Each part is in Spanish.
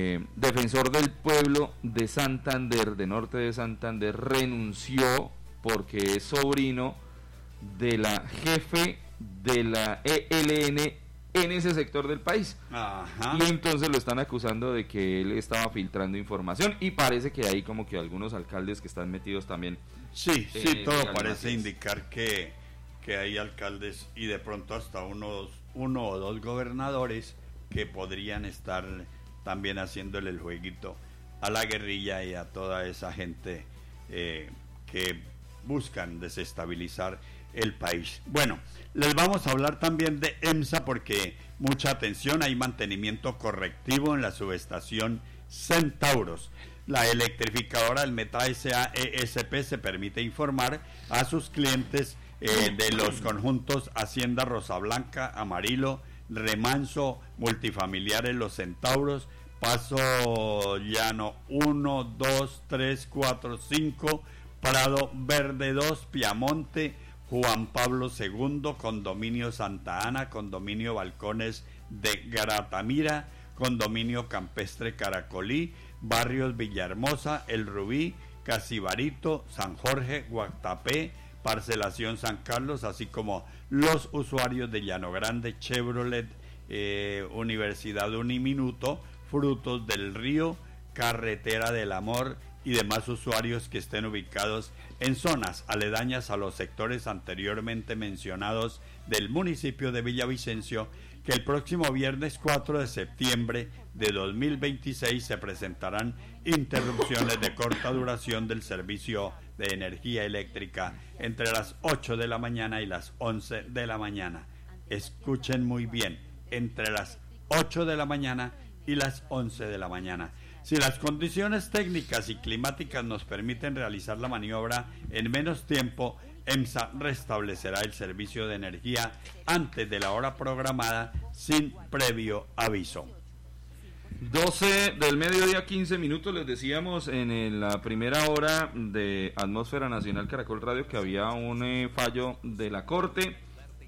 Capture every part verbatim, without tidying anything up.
eh, defensor del pueblo de Santander, de Norte de Santander, renunció porque es sobrino de la jefe de la E L N en ese sector del país. Ajá. Y entonces lo están acusando de que él estaba filtrando información, y parece que hay como que algunos alcaldes que están metidos también. Sí, eh, sí, todo digamos, parece así es. indicar que, que hay alcaldes y de pronto hasta unos, uno o dos gobernadores que podrían estar también haciéndole el jueguito a la guerrilla y a toda esa gente eh, que buscan desestabilizar el país. Bueno, les vamos a hablar también de EMSA porque mucha atención, hay mantenimiento correctivo en la subestación Centauros. La electrificadora del Meta S A E S P se permite informar a sus clientes eh, de los conjuntos Hacienda Rosablanca, Amarillo, Remanso, multifamiliares Los Centauros, Paso Llano uno, dos, tres, cuatro, cinco, Prado Verde dos, Piamonte, Juan Pablo segundo, Condominio Santa Ana, Condominio Balcones de Gratamira, Condominio Campestre Caracolí, Barrios Villahermosa, El Rubí, Casibarito, San Jorge, Guatapé, Parcelación San Carlos, así como los usuarios de Llano Grande, Chevrolet, eh, Universidad Uniminuto, Frutos del Río, Carretera del Amor y demás usuarios que estén ubicados en zonas aledañas a los sectores anteriormente mencionados del municipio de Villavicencio, que el próximo viernes cuatro de septiembre de dos mil veintiséis se presentarán interrupciones de corta duración del servicio de energía eléctrica entre las ocho de la mañana y las once de la mañana. Escuchen muy bien, entre las ocho de la mañana y las once de la mañana. Si las condiciones técnicas y climáticas nos permiten realizar la maniobra en menos tiempo, EMSA restablecerá el servicio de energía antes de la hora programada sin previo aviso. doce del mediodía, quince minutos, les decíamos en el- la primera hora de Atmósfera Nacional Caracol Radio que había un eh, fallo de la Corte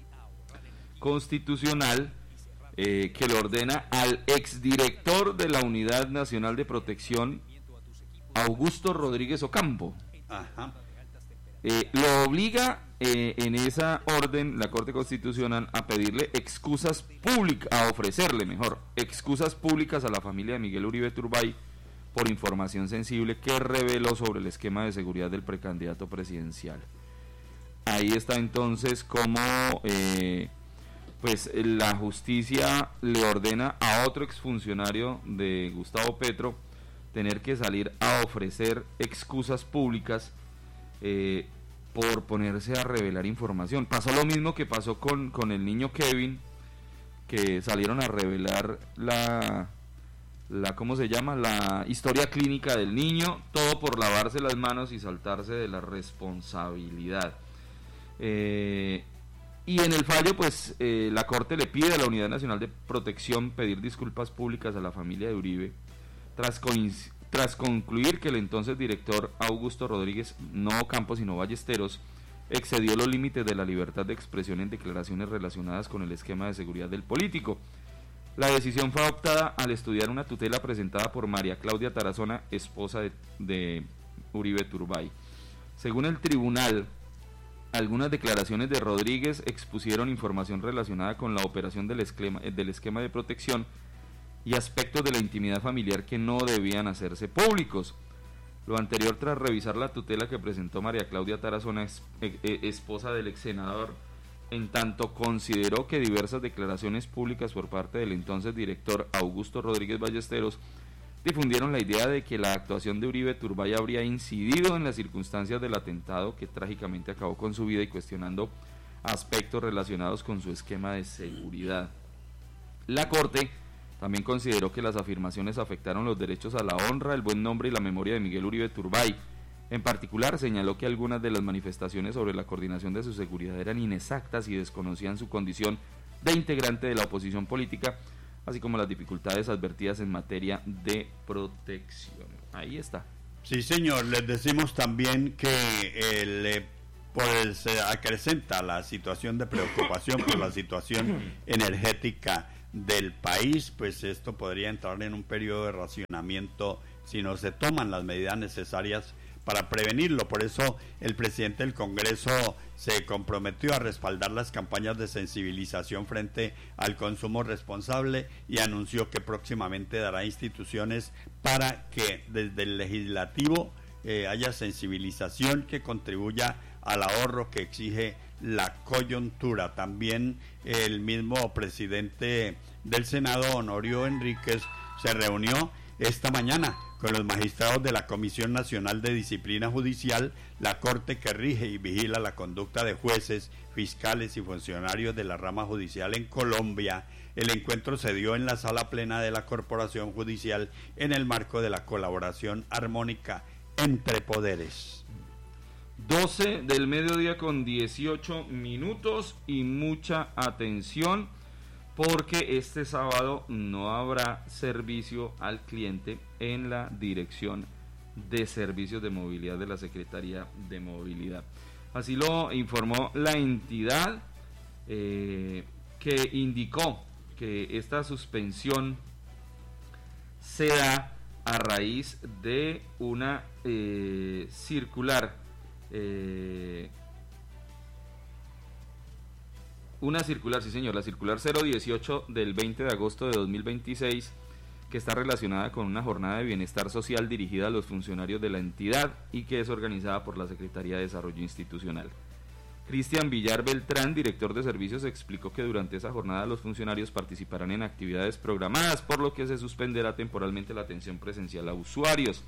Constitucional eh, que le ordena al exdirector de la Unidad Nacional de Protección, Augusto Rodríguez Ocampo. Ajá. Eh, lo obliga eh, en esa orden la Corte Constitucional a pedirle excusas públicas, a ofrecerle mejor, excusas públicas a la familia de Miguel Uribe Turbay por información sensible que reveló sobre el esquema de seguridad del precandidato presidencial. Ahí está entonces como eh, pues la justicia le ordena a otro exfuncionario de Gustavo Petro tener que salir a ofrecer excusas públicas eh, por ponerse a revelar información. Pasó lo mismo que pasó con, con el niño Kevin, que salieron a revelar la, la ¿cómo se llama? La historia clínica del niño, todo por lavarse las manos y saltarse de la responsabilidad. Eh, y en el fallo, pues, eh, la Corte le pide a la Unidad Nacional de Protección pedir disculpas públicas a la familia de Uribe, tras coincidir Tras concluir que el entonces director Augusto Rodríguez, no Campos sino Ballesteros, excedió los límites de la libertad de expresión en declaraciones relacionadas con el esquema de seguridad del político. La decisión fue adoptada al estudiar una tutela presentada por María Claudia Tarazona, esposa de, de Uribe Turbay. Según el tribunal, algunas declaraciones de Rodríguez expusieron información relacionada con la operación del esquema, del esquema de protección y aspectos de la intimidad familiar que no debían hacerse públicos. Lo anterior tras revisar la tutela que presentó María Claudia Tarazona, es, eh, esposa del ex senador, en tanto consideró que diversas declaraciones públicas por parte del entonces director Augusto Rodríguez Ballesteros difundieron la idea de que la actuación de Uribe Turbay habría incidido en las circunstancias del atentado que trágicamente acabó con su vida, y cuestionando aspectos relacionados con su esquema de seguridad. La Corte también consideró que las afirmaciones afectaron los derechos a la honra, el buen nombre y la memoria de Miguel Uribe Turbay. En particular, señaló que algunas de las manifestaciones sobre la coordinación de su seguridad eran inexactas y desconocían su condición de integrante de la oposición política, así como las dificultades advertidas en materia de protección. Ahí está. Sí, señor, les decimos también que el, eh, por el, se acrecenta la situación de preocupación por la situación energética del país, pues esto podría entrar en un periodo de racionamiento si no se toman las medidas necesarias para prevenirlo. Por eso el presidente del Congreso se comprometió a respaldar las campañas de sensibilización frente al consumo responsable y anunció que próximamente dará instituciones para que desde el legislativo eh, haya sensibilización que contribuya al ahorro que exige la coyuntura. También el mismo presidente del Senado, Honorio Enríquez, se reunió esta mañana con los magistrados de la Comisión Nacional de Disciplina Judicial, la corte que rige y vigila la conducta de jueces, fiscales y funcionarios de la rama judicial en Colombia. El encuentro se dio en la sala plena de la Corporación Judicial en el marco de la colaboración armónica entre poderes. doce del mediodía con dieciocho minutos y mucha atención porque este sábado no habrá servicio al cliente en la Dirección de Servicios de Movilidad de la Secretaría de Movilidad. Así lo informó la entidad eh, que indicó que esta suspensión se da a raíz de una eh, circular eh, Una circular, sí señor, la circular cero dieciocho del veinte de agosto de dos mil veintiséis, que está relacionada con una jornada de bienestar social dirigida a los funcionarios de la entidad y que es organizada por la Secretaría de Desarrollo Institucional. Cristian Villar Beltrán, director de servicios, explicó que durante esa jornada los funcionarios participarán en actividades programadas, por lo que se suspenderá temporalmente la atención presencial a usuarios.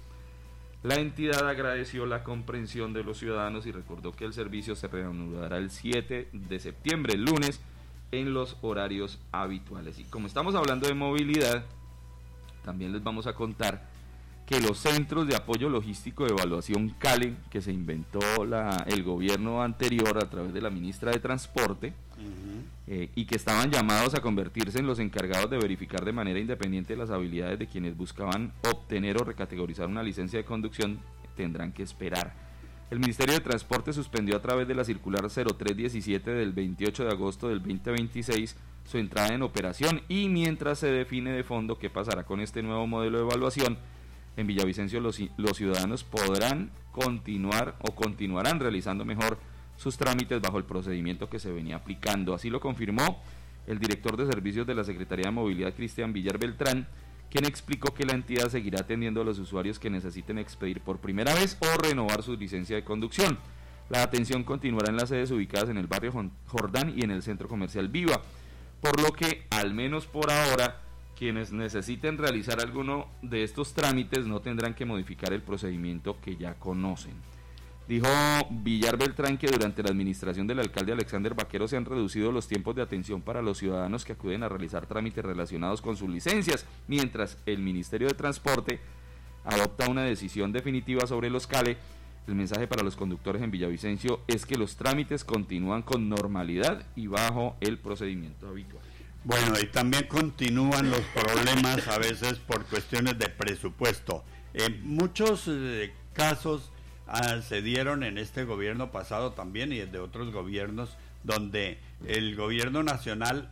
La entidad agradeció la comprensión de los ciudadanos y recordó que el servicio se reanudará el siete de septiembre, el lunes, en los horarios habituales. Y como estamos hablando de movilidad, también les vamos a contar que los centros de apoyo logístico de evaluación CALE, que se inventó la, el gobierno anterior a través de la ministra de Transporte, uh-huh. eh, y que estaban llamados a convertirse en los encargados de verificar de manera independiente las habilidades de quienes buscaban obtener o recategorizar una licencia de conducción, tendrán que esperar. El Ministerio de Transporte suspendió a través de la circular cero tres diecisiete del veintiocho de agosto del veinte veintiséis su entrada en operación, y mientras se define de fondo qué pasará con este nuevo modelo de evaluación, en Villavicencio los, los ciudadanos podrán continuar o continuarán realizando mejor sus trámites bajo el procedimiento que se venía aplicando. Así lo confirmó el director de servicios de la Secretaría de Movilidad, Cristian Villar Beltrán, quien explicó que la entidad seguirá atendiendo a los usuarios que necesiten expedir por primera vez o renovar su licencia de conducción. La atención continuará en las sedes ubicadas en el barrio Jordán y en el centro comercial Viva, por lo que, al menos por ahora, quienes necesiten realizar alguno de estos trámites no tendrán que modificar el procedimiento que ya conocen. Dijo Villar Beltrán que durante la administración del alcalde Alexander Vaquero se han reducido los tiempos de atención para los ciudadanos que acuden a realizar trámites relacionados con sus licencias, mientras el Ministerio de Transporte adopta una decisión definitiva sobre los CALE. El mensaje para los conductores en Villavicencio es que los trámites continúan con normalidad y bajo el procedimiento habitual. Bueno, y también continúan los problemas a veces por cuestiones de presupuesto. En muchos eh, casos ah, se dieron en este gobierno pasado también y de otros gobiernos donde el gobierno nacional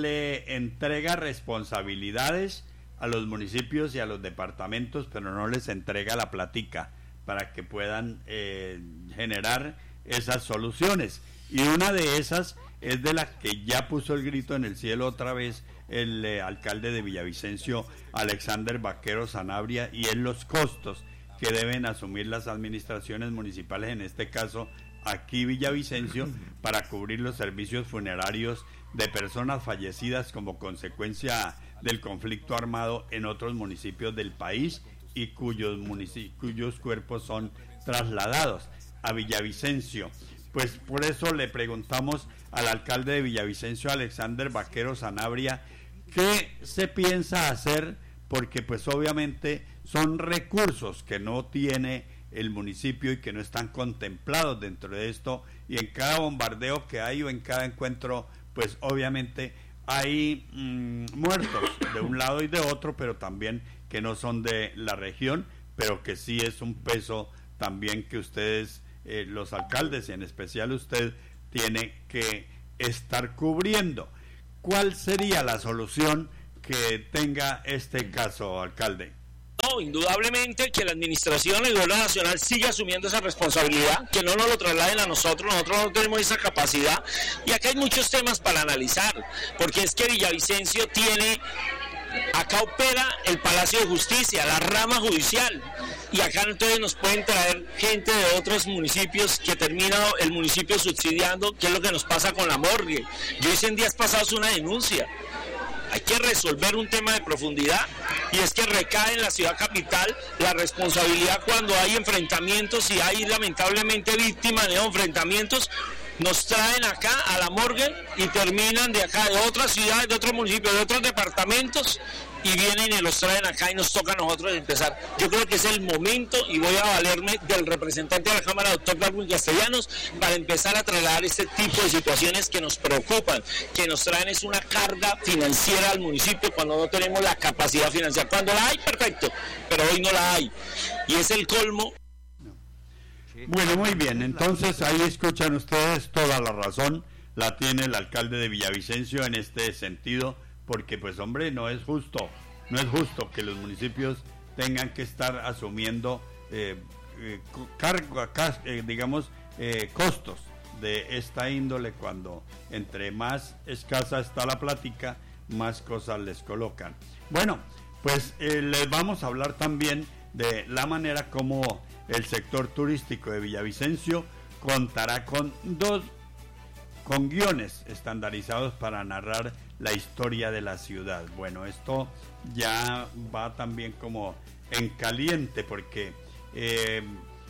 le entrega responsabilidades a los municipios y a los departamentos, pero no les entrega la platica para que puedan eh, generar esas soluciones. Y una de esas es de la que ya puso el grito en el cielo otra vez el eh, alcalde de Villavicencio, Alexander Vaquero Sanabria, y es los costos que deben asumir las administraciones municipales, en este caso aquí Villavicencio, para cubrir los servicios funerarios de personas fallecidas como consecuencia del conflicto armado en otros municipios del país y cuyos, munici- cuyos cuerpos son trasladados a Villavicencio. Pues por eso le preguntamos al alcalde de Villavicencio, Alexander Vaquero Sanabria, qué se piensa hacer, porque pues obviamente son recursos que no tiene el municipio y que no están contemplados dentro de esto, y en cada bombardeo que hay o en cada encuentro pues obviamente hay mmm, muertos de un lado y de otro, pero también que no son de la región, pero que sí es un peso también que ustedes, eh, los alcaldes y en especial usted, tiene que estar cubriendo. ¿cuál sería la solución que tenga este caso, alcalde? No, indudablemente que la administración, el gobierno nacional siga asumiendo esa responsabilidad, que no nos lo trasladen a nosotros, nosotros no tenemos esa capacidad. Y acá hay muchos temas para analizar, porque es que Villavicencio tiene, acá opera el Palacio de Justicia, la rama judicial, y acá entonces nos pueden traer gente de otros municipios que termina el municipio subsidiando, que es lo que nos pasa con la morgue. Yo hice en días pasados una denuncia. Hay que resolver un tema de profundidad, y es que recae en la ciudad capital la responsabilidad cuando hay enfrentamientos y hay lamentablemente víctimas de enfrentamientos. Nos traen acá a la morgue y terminan de acá, de otras ciudades, de otros municipios, de otros departamentos, y vienen y los traen acá y nos toca a nosotros empezar. Yo creo que es el momento, y voy a valerme del representante de la Cámara, doctor Darwin Castellanos, para empezar a trasladar este tipo de situaciones que nos preocupan, que nos traen es una carga financiera al municipio cuando no tenemos la capacidad financiera. Cuando la hay, perfecto, pero hoy no la hay, y es el colmo. Bueno, muy bien, entonces ahí escuchan ustedes, toda la razón la tiene el alcalde de Villavicencio en este sentido, porque pues hombre, no es justo, no es justo que los municipios tengan que estar asumiendo eh, eh, cargo, eh, digamos, eh, costos de esta índole, cuando entre más escasa está la plática, más cosas les colocan. Bueno, pues eh, les vamos a hablar también de la manera como el sector turístico de Villavicencio contará con dos con guiones estandarizados para narrar la historia de la ciudad. Bueno, esto ya va también como en caliente, porque eh,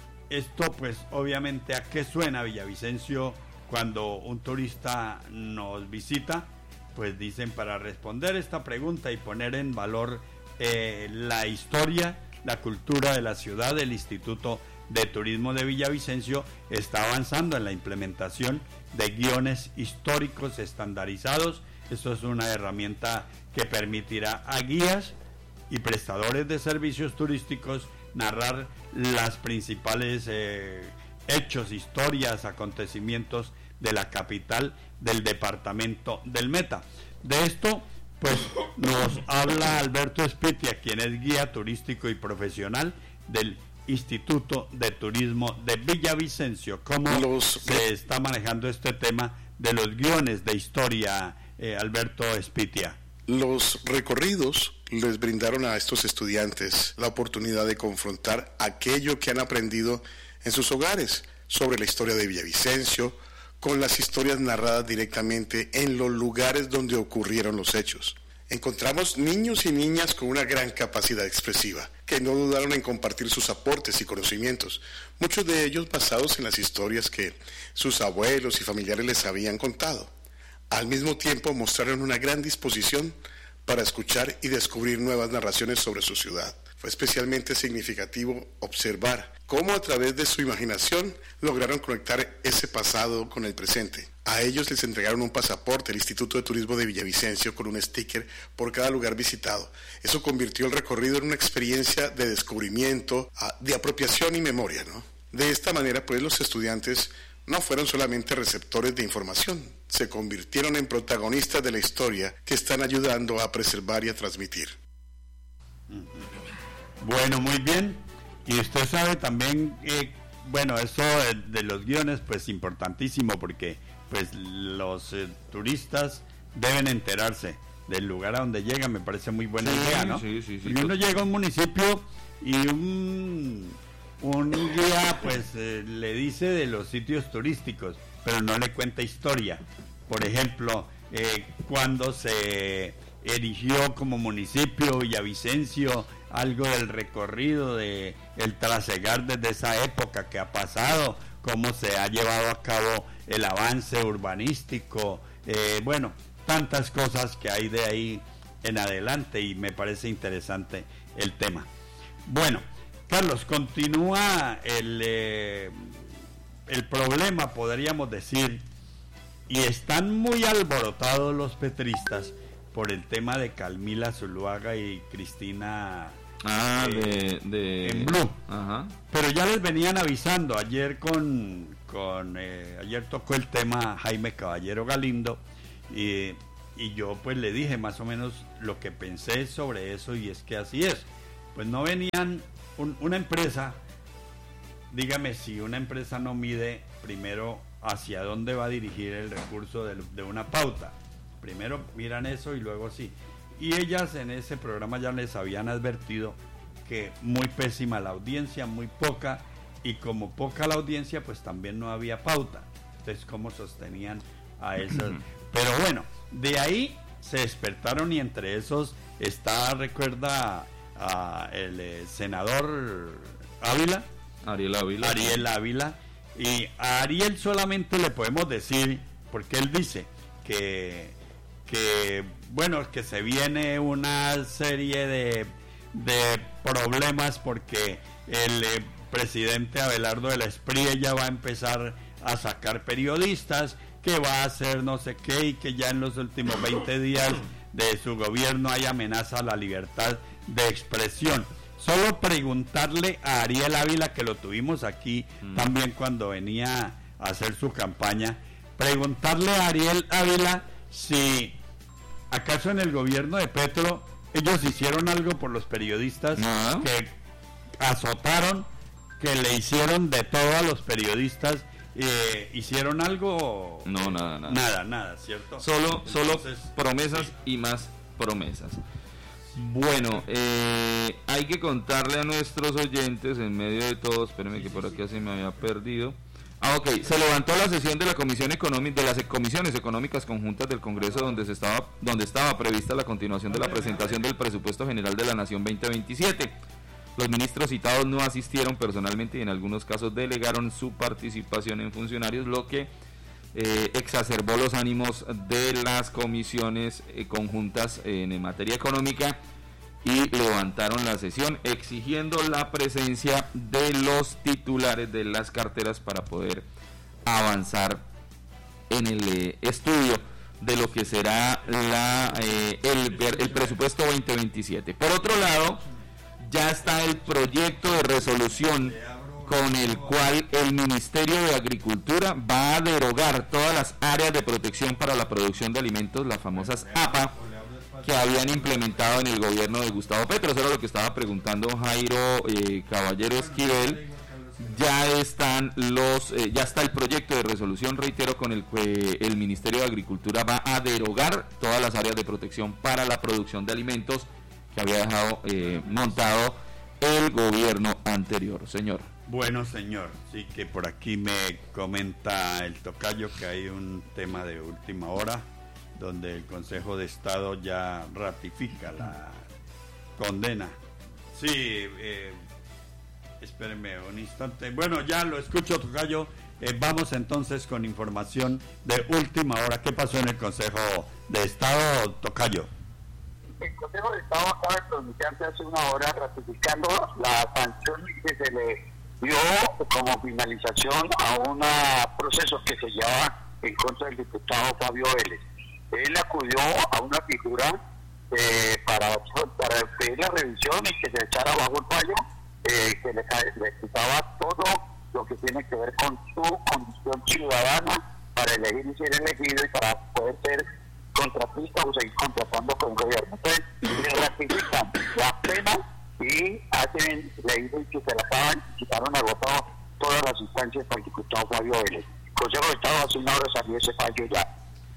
esto pues obviamente, ¿a qué suena Villavicencio cuando un turista nos visita? Pues dicen, para responder esta pregunta y poner en valor eh, la historia, la cultura de la ciudad, el Instituto de Turismo de Villavicencio está avanzando en la implementación de guiones históricos estandarizados. Esto es una herramienta que permitirá a guías y prestadores de servicios turísticos narrar las principales eh, hechos, historias, acontecimientos de la capital del departamento del Meta. De esto pues nos habla Alberto Espitia, quien es guía turístico y profesional del Instituto de Turismo de Villavicencio. ¿Cómo los... se está manejando este tema de los guiones de historia, eh, Alberto Espitia? Los recorridos les brindaron a estos estudiantes la oportunidad de confrontar aquello que han aprendido en sus hogares sobre la historia de Villavicencio, con las historias narradas directamente en los lugares donde ocurrieron los hechos. Encontramos niños y niñas con una gran capacidad expresiva, que no dudaron en compartir sus aportes y conocimientos, muchos de ellos basados en las historias que sus abuelos y familiares les habían contado. Al mismo tiempo mostraron una gran disposición para escuchar y descubrir nuevas narraciones sobre su ciudad. Fue especialmente significativo observar cómo a través de su imaginación lograron conectar ese pasado con el presente. A ellos les entregaron un pasaporte del Instituto de Turismo de Villavicencio con un sticker por cada lugar visitado. Eso convirtió el recorrido en una experiencia de descubrimiento, de apropiación y memoria, ¿no? De esta manera, pues, los estudiantes no fueron solamente receptores de información, se convirtieron en protagonistas de la historia que están ayudando a preservar y a transmitir. Bueno, muy bien. Y usted sabe también, eh, bueno, eso de, de los guiones, pues importantísimo, porque pues los eh, turistas deben enterarse del lugar a donde llegan. Me parece muy buena sí, idea, ¿no? Sí, sí, sí. Porque uno llega a un municipio y un, un guía pues eh, le dice de los sitios turísticos, pero no le cuenta historia. Por ejemplo, eh, cuando se erigió como municipio Villavicencio, algo del recorrido de el trasegar desde esa época que ha pasado, cómo se ha llevado a cabo el avance urbanístico, eh, bueno, tantas cosas que hay de ahí en adelante, y me parece interesante el tema. Bueno, Carlos, continúa el, eh, el problema, podríamos decir, y están muy alborotados los petristas por el tema de Calmila Zuluaga y Cristina ah, eh, de, de... en Blue. Ajá. Pero ya les venían avisando ayer con, con eh, ayer tocó el tema Jaime Caballero Galindo, y, y yo pues le dije más o menos lo que pensé sobre eso, y es que así es. Pues no venían un, una empresa, dígame si una empresa no mide primero hacia dónde va a dirigir el recurso de, de una pauta. Primero miran eso y luego sí. Y ellas en ese programa ya les habían advertido que muy pésima la audiencia, muy poca, y como poca la audiencia, pues también no había pauta. Entonces, ¿cómo sostenían a esos? Pero bueno, de ahí se despertaron, y entre esos está, recuerda, a el eh, senador Ávila. Ariel Ávila. Ariel Ávila. Y a Ariel solamente le podemos decir, porque él dice que, que bueno, que se viene una serie de, de problemas porque el eh, presidente Abelardo de la Espriella ya va a empezar a sacar periodistas, que va a hacer no sé qué, y que ya en los últimos veinte días de su gobierno hay amenaza a la libertad de expresión. Solo preguntarle a Ariel Ávila, que lo tuvimos aquí mm. también cuando venía a hacer su campaña, preguntarle a Ariel Ávila si acaso en el gobierno de Petro ellos hicieron algo por los periodistas, no. que azotaron, que le hicieron de todo a los periodistas. Eh, ¿Hicieron algo? No, nada, nada. Nada, nada, ¿cierto? Solo, Entonces, solo promesas sí. y más promesas. Bueno, eh, hay que contarle a nuestros oyentes, en medio de todo, espérenme que por aquí se me había perdido. Ah, ok, se levantó la sesión de la Comisión Económica, de las Comisiones Económicas Conjuntas del Congreso, donde se estaba, donde estaba prevista la continuación de la presentación del Presupuesto General de la Nación veinte veintisiete. Los ministros citados no asistieron personalmente y en algunos casos delegaron su participación en funcionarios, lo que eh, exacerbó los ánimos de las comisiones eh, conjuntas eh, en materia económica, y levantaron la sesión exigiendo la presencia de los titulares de las carteras para poder avanzar en el eh, estudio de lo que será la eh, el, el presupuesto veinte veintisiete. Por otro lado, ya está el proyecto de resolución con el cual el Ministerio de Agricultura va a derogar todas las áreas de protección para la producción de alimentos, las famosas A P A, que habían implementado en el gobierno de Gustavo Petro. Eso era lo que estaba preguntando Jairo eh, Caballero Esquivel. Ya están los, eh, ya está el proyecto de resolución, reitero, con el que el Ministerio de Agricultura va a derogar todas las áreas de protección para la producción de alimentos que había dejado eh, montado el gobierno anterior, señor. Bueno, señor, sí, que por aquí me comenta el tocayo que hay un tema de última hora donde el Consejo de Estado ya ratifica la condena. Sí, eh, espérenme un instante. Bueno, ya lo escucho, tocayo. Eh, vamos entonces con información de última hora. ¿Qué pasó en el Consejo de Estado, tocayo? El Consejo de Estado acaba de pronunciarse hace una hora ratificando la sanción que se le dio como finalización a un proceso que se llevaba en contra del diputado Fabio Vélez. Él acudió a una figura eh, para, para pedir la revisión y que se echara bajo el fallo, eh, que le, le quitaba todo lo que tiene que ver con su condición ciudadana para elegir y ser elegido y para poder ser contratista o seguir contratando con el gobierno. Entonces, le ratifican la pena y hacen, le dicen que se la acaban y quitaron agotado todas las instancias para el diputado Fabio Vélez. El Consejo de Estado hace una hora salió ese fallo ya.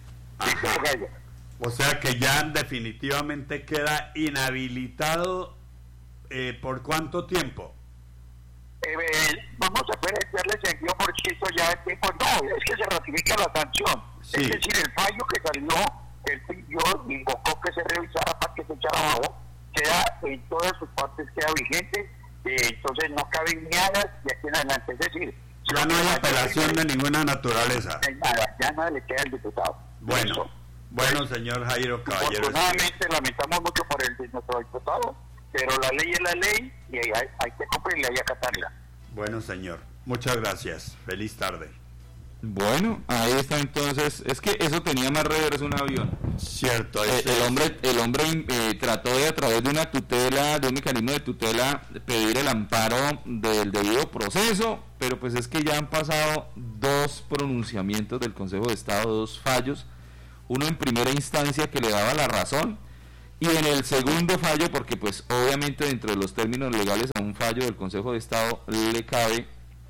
O sea que ya definitivamente queda inhabilitado. eh, ¿Por cuánto tiempo? Eh, vamos a poder darle sentido porque esto ya es tiempo. No, es que se ratifica la sanción. Sí. Es decir, el fallo que salió, el pidió, invocó que se revisara para que se echara abajo, queda en todas sus partes, queda vigente. Eh, entonces no caben nada de aquí en adelante. Es decir, ya no hay apelación de ninguna naturaleza. Nada, ya nada le queda al diputado. Bueno, Eso. bueno, señor Jairo Caballero. Afortunadamente lamentamos mucho por el de nuestro diputado, pero la ley es la ley y hay, hay que cumplirla y acatarla. Bueno, señor, muchas gracias. Feliz tarde. Bueno, ahí está entonces. Es que eso tenía más reverso un avión. Cierto. Eh, el hombre, el hombre eh, trató de, a través de una tutela, de un mecanismo de tutela, pedir el amparo del debido proceso, pero pues es que ya han pasado dos pronunciamientos del Consejo de Estado, dos fallos. uno en primera instancia que le daba la razón, y en el segundo fallo, porque pues obviamente dentro de los términos legales a un fallo del Consejo de Estado le cabe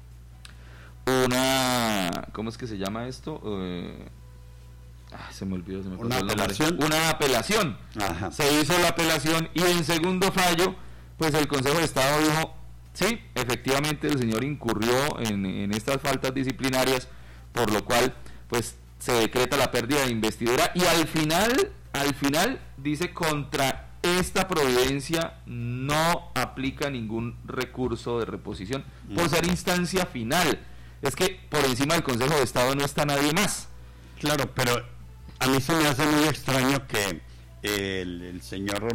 una, ¿cómo es que se llama esto? Eh, ah, se me olvidó, se me ¿Una apelación? Una apelación. Ajá. Se hizo la apelación y en segundo fallo, pues el Consejo de Estado dijo, sí, efectivamente el señor incurrió en, en estas faltas disciplinarias, por lo cual pues se decreta la pérdida de investidura y al final, al final dice contra esta providencia no aplica ningún recurso de reposición mm. por ser instancia final. Es que por encima del Consejo de Estado no está nadie más. Claro, pero a mí se me hace muy extraño que el, el señor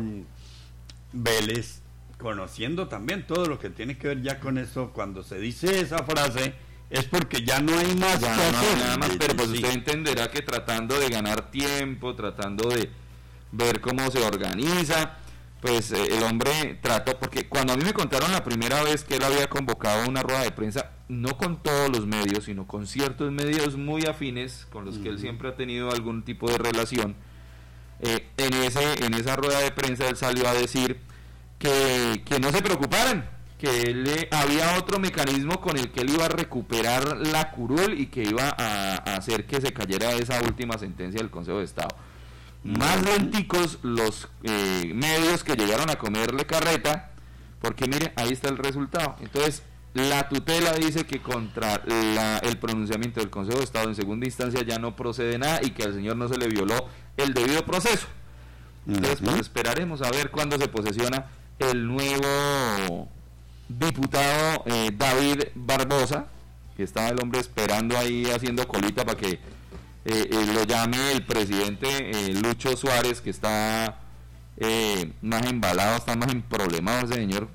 Vélez, conociendo también todo lo que tiene que ver ya con eso, cuando se dice esa frase, es porque ya no hay más ya que no hacer. Hay nada más, pero pues sí. usted entenderá que tratando de ganar tiempo, tratando de ver cómo se organiza, pues eh, el hombre trató, porque cuando a mí me contaron la primera vez que él había convocado una rueda de prensa, no con todos los medios, sino con ciertos medios muy afines, con los uh-huh. que él siempre ha tenido algún tipo de relación, eh, en ese en esa rueda de prensa él salió a decir que, que no se preocuparan, que él eh, había otro mecanismo con el que él iba a recuperar la curul y que iba a, a hacer que se cayera esa última sentencia del Consejo de Estado. Más lenticos los eh, medios que llegaron a comerle carreta, porque mire, ahí está el resultado. Entonces, la tutela dice que contra la, el pronunciamiento del Consejo de Estado en segunda instancia ya no procede nada y que al señor no se le violó el debido proceso. Entonces, pues esperaremos a ver cuándo se posesiona el nuevo diputado eh, David Barbosa, que estaba el hombre esperando ahí haciendo colita para que Eh, eh, lo llame el presidente eh, Lucho Suárez, que está eh, más embalado, está más emproblemado ese señor.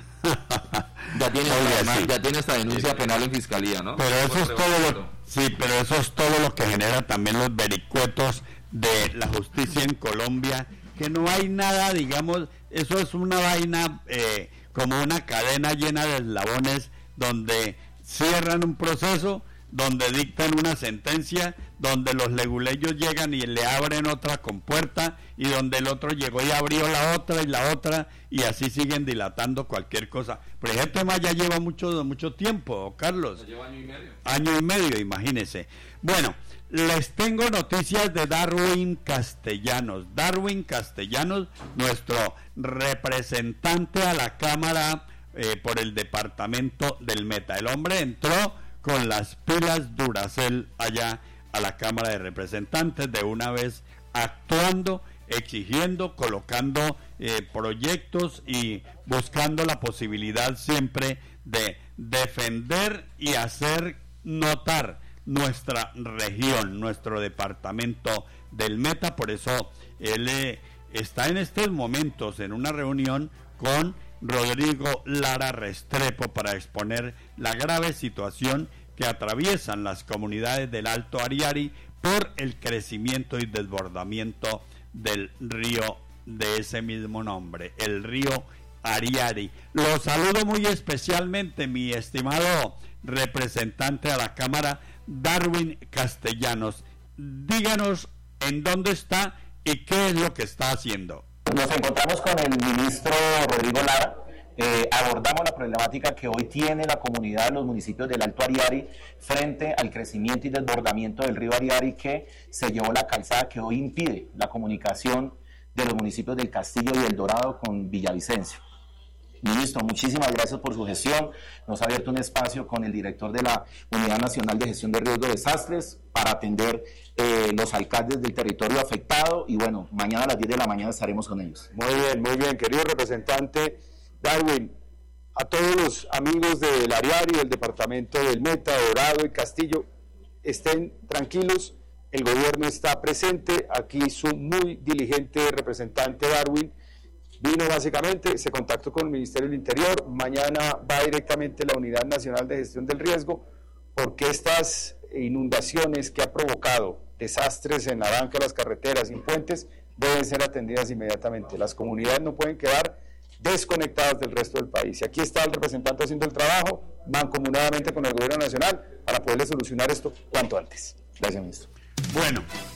ya tiene hasta, sí. ya tiene esta denuncia sí. penal en fiscalía, ¿no? Pero eso es todo lo, sí, pero eso es todo lo que genera también los vericuetos de la justicia en Colombia, que no hay nada, digamos, eso es una vaina eh, como una cadena llena de eslabones donde cierran un proceso, donde dictan una sentencia, donde los leguleyos llegan y le abren otra compuerta, y donde el otro llegó y abrió la otra y la otra, y así siguen dilatando cualquier cosa. Pero ese tema ya lleva mucho mucho tiempo, Carlos. Ya lleva año y medio. Año y medio, imagínense. Bueno, les tengo noticias de Darwin Castellanos. Darwin Castellanos, nuestro representante a la Cámara eh, por el departamento del Meta. El hombre entró con las pilas Duracell allá a la Cámara de Representantes, de una vez actuando, exigiendo, colocando eh, proyectos y buscando la posibilidad siempre de defender y hacer notar nuestra región, nuestro departamento del Meta. Por eso él eh, está en estos momentos en una reunión con Rodrigo Lara Restrepo para exponer la grave situación que atraviesan las comunidades del Alto Ariari por el crecimiento y desbordamiento del río de ese mismo nombre, el río Ariari. Los saludo muy especialmente, mi estimado representante a la Cámara, Darwin Castellanos. Díganos en dónde está y qué es lo que está haciendo. Nos encontramos con el ministro Rodrigo Lara. Eh, abordamos la problemática que hoy tiene la comunidad de los municipios del Alto Ariari frente al crecimiento y desbordamiento del río Ariari, que se llevó la calzada que hoy impide la comunicación de los municipios del Castillo y El Dorado con Villavicencio. Ministro, muchísimas gracias por su gestión. Nos ha abierto un espacio con el director de la Unidad Nacional de Gestión de Riesgo de Desastres para atender eh, los alcaldes del territorio afectado, y bueno, mañana a las diez de la mañana estaremos con ellos. Muy bien, muy bien, querido representante Darwin, a todos los amigos del Ariari, del departamento del Meta, Dorado y Castillo, estén tranquilos, el gobierno está presente. Aquí su muy diligente representante Darwin vino básicamente, se contactó con el Ministerio del Interior, mañana va directamente a la Unidad Nacional de Gestión del Riesgo, porque estas inundaciones que ha provocado desastres en la banca, las carreteras y puentes deben ser atendidas inmediatamente. Las comunidades no pueden quedar desconectadas del resto del país. Y aquí está el representante haciendo el trabajo, mancomunadamente con el gobierno nacional, para poderle solucionar esto cuanto antes. Gracias, ministro. Bueno,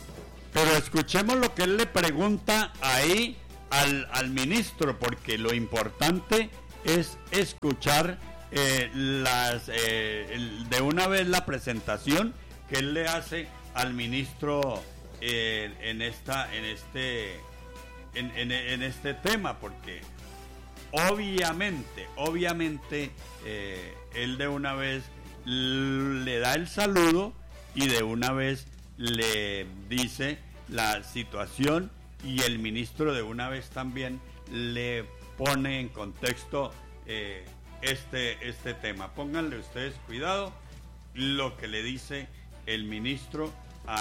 pero escuchemos lo que él le pregunta ahí al, al ministro, porque lo importante es escuchar eh, las eh, el, de una vez la presentación que él le hace al ministro eh, en esta en este en, en, en este tema, porque obviamente obviamente eh, él de una vez le da el saludo y de una vez le dice la situación, y el ministro de una vez también le pone en contexto eh, este, este tema. Pónganle ustedes cuidado lo que le dice el ministro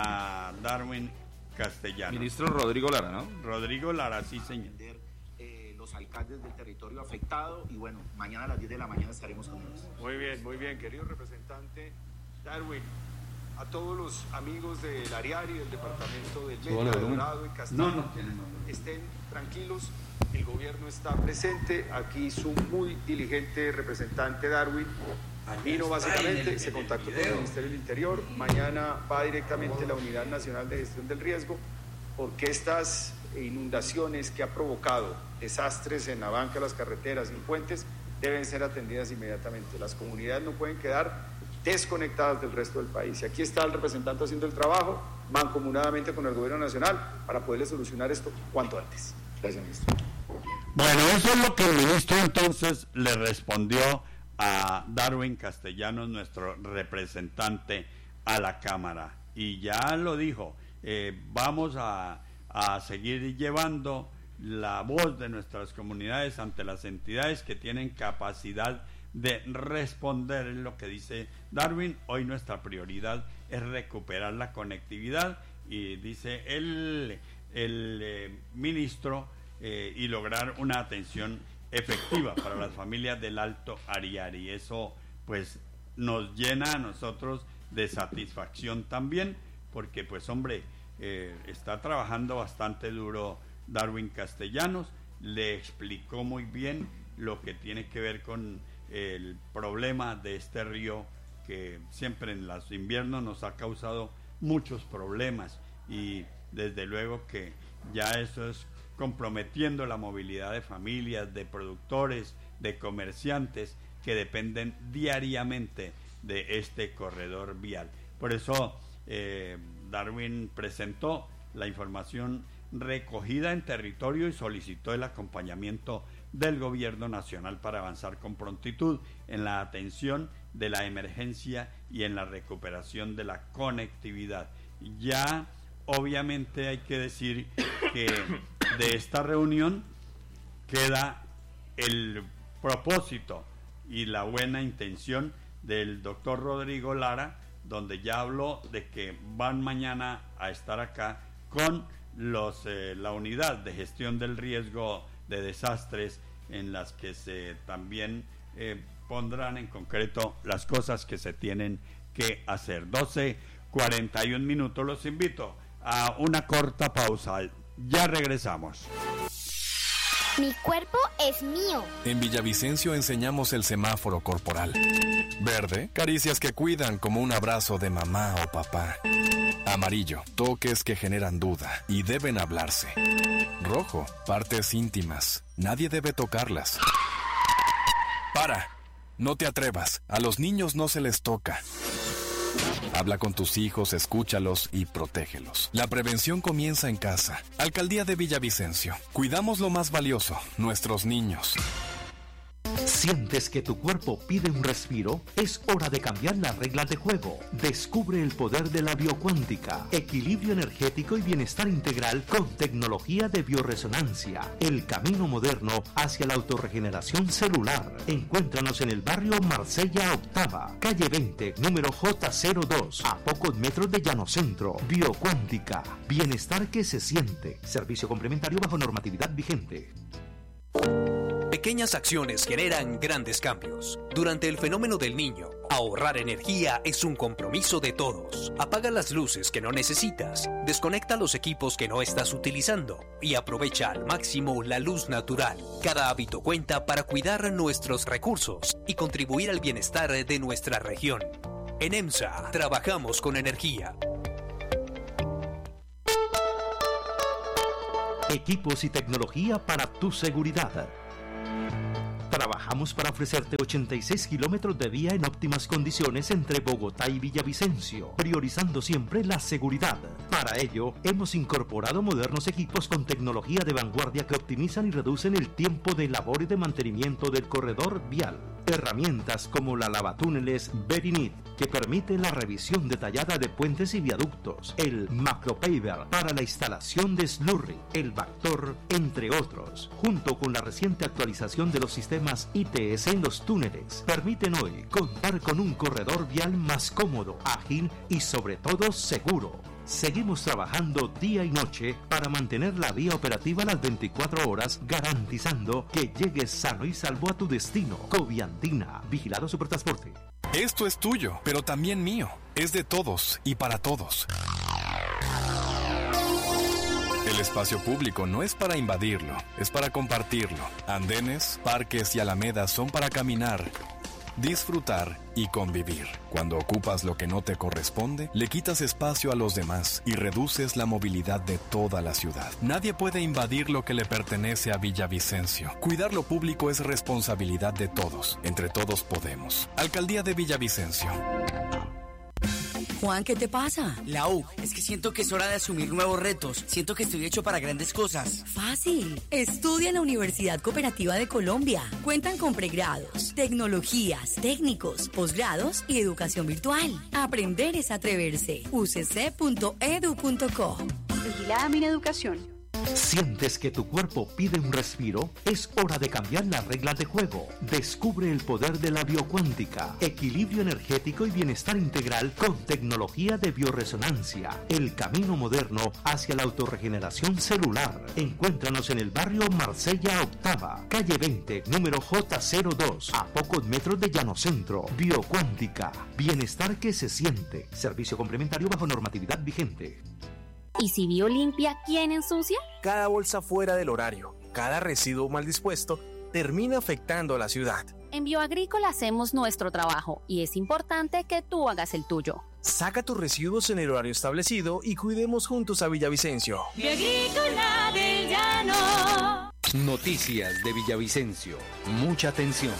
a Darwin Castellanos. Ministro Rodrigo Lara, ¿no? Rodrigo Lara, sí, señor. Eh, los alcaldes del territorio afectado, y bueno, mañana a las diez de la mañana estaremos con ellos. Muy bien, muy bien, querido representante Darwin. A todos los amigos del Ariari, del departamento del Meta, de Dorado y Castillo, no, no, estén tranquilos, el gobierno está presente, aquí su muy diligente representante Darwin vino básicamente, se contactó con el Ministerio del Interior, mañana va directamente a la Unidad Nacional de Gestión del Riesgo, porque estas inundaciones que ha provocado desastres en la banca, las carreteras y puentes deben ser atendidas inmediatamente. Las comunidades no pueden quedar desconectadas del resto del país. Y aquí está el representante haciendo el trabajo mancomunadamente con el gobierno nacional para poderle solucionar esto cuanto antes. Gracias, ministro. Bueno, eso es lo que el ministro entonces le respondió a Darwin Castellanos, nuestro representante a la Cámara. Y ya lo dijo, eh, vamos a, a seguir llevando la voz de nuestras comunidades ante las entidades que tienen capacidad de responder lo que dice Darwin. Hoy nuestra prioridad es recuperar la conectividad, y dice el, el eh, ministro, eh, y lograr una atención efectiva para las familias del Alto Ariari. Eso pues nos llena a nosotros de satisfacción también, porque pues hombre, eh, está trabajando bastante duro Darwin Castellanos, le explicó muy bien lo que tiene que ver con el problema de este río, que siempre en los inviernos nos ha causado muchos problemas, y desde luego que ya eso es comprometiendo la movilidad de familias, de productores, de comerciantes que dependen diariamente de este corredor vial. Por eso eh, Darwin presentó la información recogida en territorio y solicitó el acompañamiento del gobierno nacional para avanzar con prontitud en la atención de la emergencia y en la recuperación de la conectividad. Ya obviamente hay que decir que de esta reunión queda el propósito y la buena intención del doctor Rodrigo Lara, donde ya habló de que van mañana a estar acá con los eh, la unidad de gestión del riesgo de desastres, en las que se también eh, pondrán en concreto las cosas que se tienen que hacer. doce cuarenta y un minutos, los invito a una corta pausa. Ya regresamos. Mi cuerpo es mío. En Villavicencio enseñamos el semáforo corporal. Verde, caricias que cuidan como un abrazo de mamá o papá. Amarillo, toques que generan duda y deben hablarse. Rojo, partes íntimas, nadie debe tocarlas. Para, no te atrevas, a los niños no se les toca. Habla con tus hijos, escúchalos y protégelos. La prevención comienza en casa. Alcaldía de Villavicencio. Cuidamos lo más valioso, nuestros niños. ¿Sientes que tu cuerpo pide un respiro? Es hora de cambiar las reglas de juego. Descubre el poder de la biocuántica, equilibrio energético y bienestar integral con tecnología de bioresonancia. El camino moderno hacia la autorregeneración celular. Encuéntranos en el barrio Marsella Octava, calle veinte, número J cero dos, a pocos metros de Llano Centro. Biocuántica, bienestar que se siente. Servicio complementario bajo normatividad vigente. Pequeñas acciones generan grandes cambios. Durante el fenómeno del Niño, ahorrar energía es un compromiso de todos. Apaga las luces que no necesitas, desconecta los equipos que no estás utilizando y aprovecha al máximo la luz natural. Cada hábito cuenta para cuidar nuestros recursos y contribuir al bienestar de nuestra región. En EMSA, trabajamos con energía. Equipos y tecnología para tu seguridad. Trabajamos para ofrecerte ochenta y seis kilómetros de vía en óptimas condiciones entre Bogotá y Villavicencio, priorizando siempre la seguridad. Para ello, hemos incorporado modernos equipos con tecnología de vanguardia que optimizan y reducen el tiempo de labor y de mantenimiento del corredor vial. Herramientas como la lavatúneles Verinit, que permite la revisión detallada de puentes y viaductos, el Macropaver para la instalación de slurry, el Bactor, entre otros, junto con la reciente actualización de los sistemas I T S en los túneles, permiten hoy contar con un corredor vial más cómodo, ágil y sobre todo seguro. Seguimos trabajando día y noche para mantener la vía operativa las veinticuatro horas, garantizando que llegues sano y salvo a tu destino. Coviandina, Vigilado Supertransporte. Esto es tuyo, pero también mío. Es de todos y para todos. El espacio público no es para invadirlo, es para compartirlo. Andenes, parques y alamedas son para caminar, disfrutar y convivir. Cuando ocupas lo que no te corresponde, le quitas espacio a los demás y reduces la movilidad de toda la ciudad. Nadie puede invadir lo que le pertenece a Villavicencio. Cuidar lo público es responsabilidad de todos. Entre todos podemos. Alcaldía de Villavicencio. Juan, ¿qué te pasa? Lau, es que siento que es hora de asumir nuevos retos. Siento que estoy hecho para grandes cosas. Fácil. Estudia en la Universidad Cooperativa de Colombia. Cuentan con pregrados, tecnologías, técnicos, posgrados y educación virtual. Aprender es atreverse. u c c punto e d u punto co. Vigilada Mineducación. ¿Sientes que tu cuerpo pide un respiro? Es hora de cambiar las reglas de juego. Descubre el poder de la biocuántica, equilibrio energético y bienestar integral con tecnología de bioresonancia. El camino moderno hacia la autorregeneración celular. Encuéntranos en el barrio Marsella Octava, calle veinte, número J cero dos, a pocos metros de Llano Centro. Biocuántica, bienestar que se siente. Servicio complementario bajo normatividad vigente. ¿Y si Biolimpia, quién ensucia? Cada bolsa fuera del horario, cada residuo mal dispuesto, termina afectando a la ciudad. En Bioagrícola hacemos nuestro trabajo y es importante que tú hagas el tuyo. Saca tus residuos en el horario establecido y cuidemos juntos a Villavicencio. Bioagrícola del Llano. Noticias de Villavicencio. Mucha atención.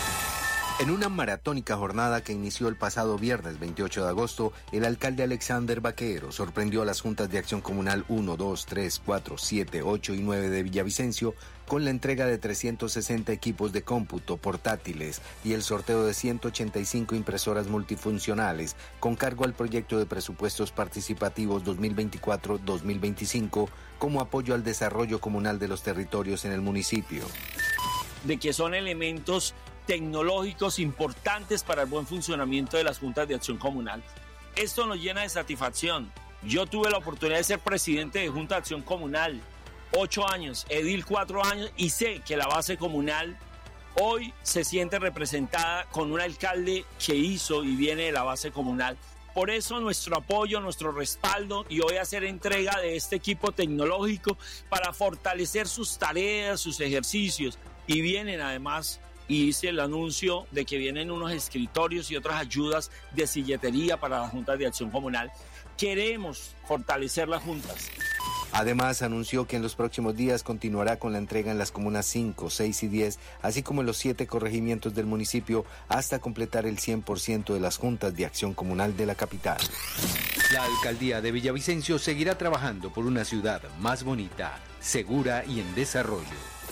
En una maratónica jornada que inició el pasado viernes veintiocho de agosto, el alcalde Alexander Vaquero sorprendió a las juntas de acción comunal uno, dos, tres, cuatro, siete, ocho y nueve de Villavicencio con la entrega de trescientos sesenta equipos de cómputo portátiles y el sorteo de ciento ochenta y cinco impresoras multifuncionales con cargo al proyecto de presupuestos participativos dos mil veinticuatro dos mil veinticinco como apoyo al desarrollo comunal de los territorios en el municipio. De que son elementos tecnológicos importantes para el buen funcionamiento de las juntas de acción comunal. Esto nos llena de satisfacción. Yo tuve la oportunidad de ser presidente de Junta de Acción Comunal, ocho años, edil cuatro años, y sé que la base comunal hoy se siente representada con un alcalde que hizo y viene de la base comunal. Por eso nuestro apoyo, nuestro respaldo y hoy hacer entrega de este equipo tecnológico para fortalecer sus tareas, sus ejercicios, y vienen además, y hice el anuncio de que vienen unos escritorios y otras ayudas de silletería para las juntas de acción comunal. Queremos fortalecer las juntas. Además, anunció que en los próximos días continuará con la entrega en las comunas cinco, seis y diez, así como en los siete corregimientos del municipio, hasta completar el cien por ciento de las juntas de acción comunal de la capital. La alcaldía de Villavicencio seguirá trabajando por una ciudad más bonita, segura y en desarrollo.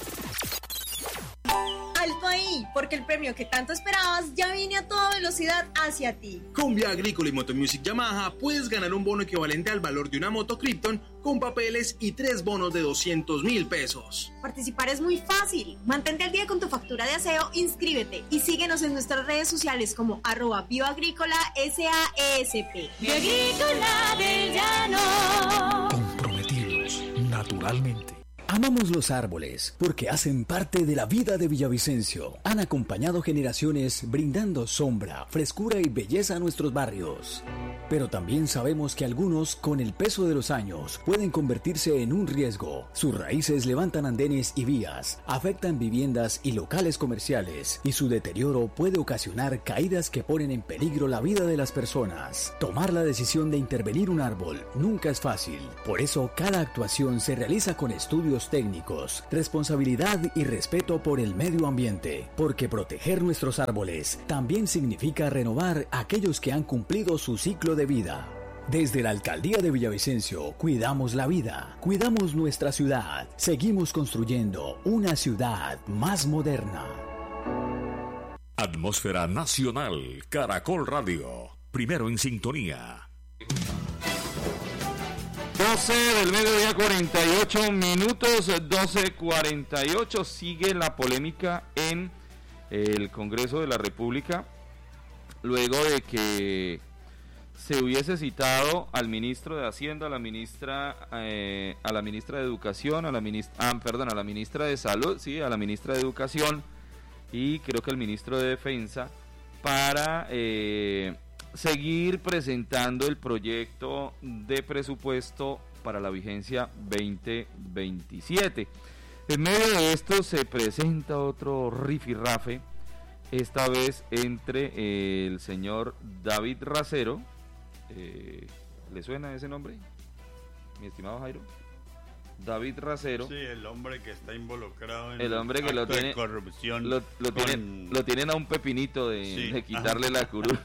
Alto ahí, porque el premio que tanto esperabas ya viene a toda velocidad hacia ti. Con Vía Agrícola y Motomusic Yamaha puedes ganar un bono equivalente al valor de una moto Krypton con papeles y tres bonos de doscientos mil pesos. Participar es muy fácil. Mantente al día con tu factura de aseo, inscríbete y síguenos en nuestras redes sociales como arroba bioagrícola S A E S P. Bioagrícola del Llano. Comprometidos naturalmente. Amamos los árboles porque hacen parte de la vida de Villavicencio. Han acompañado generaciones brindando sombra, frescura y belleza a nuestros barrios. Pero también sabemos que algunos, con el peso de los años, pueden convertirse en un riesgo. Sus raíces levantan andenes y vías, afectan viviendas y locales comerciales, y su deterioro puede ocasionar caídas que ponen en peligro la vida de las personas. Tomar la decisión de intervenir un árbol nunca es fácil. Por eso, cada actuación se realiza con estudios estudios técnicos, responsabilidad y respeto por el medio ambiente, porque proteger nuestros árboles también significa renovar aquellos que han cumplido su ciclo de vida. Desde la Alcaldía de Villavicencio, cuidamos la vida, cuidamos nuestra ciudad, seguimos construyendo una ciudad más moderna. Atmósfera Nacional, Caracol Radio, primero en sintonía. doce del mediodía, cuarenta y ocho minutos, doce cuarenta y ocho, sigue la polémica en el Congreso de la República, luego de que se hubiese citado al ministro de Hacienda, a la ministra, eh, a la ministra de Educación, a la ministra, ah, perdón, a la ministra de Salud, sí, a la ministra de Educación y creo que al ministro de Defensa para eh, seguir presentando el proyecto de presupuesto para la vigencia veinte veintisiete. En medio de esto se presenta otro rifirrafe, esta vez entre el señor David Racero. Eh, ¿Le suena ese nombre, mi estimado Jairo? David Racero. Sí, el hombre que está involucrado en el hombre que lo tiene, de corrupción. Lo, lo, con... tienen, lo tienen a un pepinito de, sí. de quitarle la curul.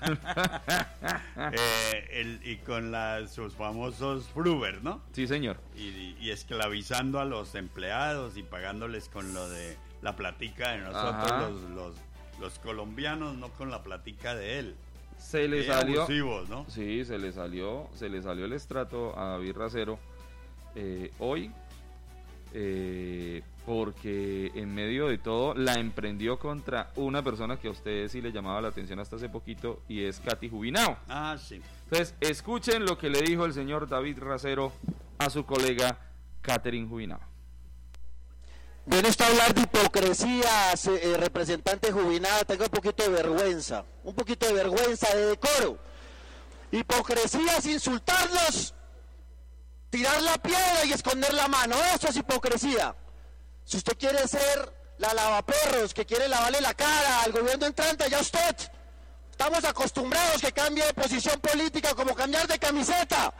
eh, el, y con la, sus famosos Fruber, ¿no? Sí, señor. Y, y esclavizando a los empleados y pagándoles con lo de la platica de nosotros, los, los, los colombianos, no con la platica de él. Se le Qué salió, abusivos, ¿no? Sí, se le salió, se le salió el estrato a David Racero eh, hoy, eh, porque en medio de todo la emprendió contra una persona que a ustedes sí le llamaba la atención hasta hace poquito y es Katy Jubinao. Ah, sí. Entonces, escuchen lo que le dijo el señor David Racero a su colega Catherine Jubinao. Viene usted a hablar de hipocresía, eh, representante Jubinao, tenga un poquito de vergüenza, un poquito de vergüenza, de decoro. Hipocresía es insultarlos, tirar la piedra y esconder la mano, eso es hipocresía. Si usted quiere ser la lavaperros, que quiere lavarle la cara al gobierno entrante, ya usted. Estamos acostumbrados que cambie de posición política como cambiar de camiseta.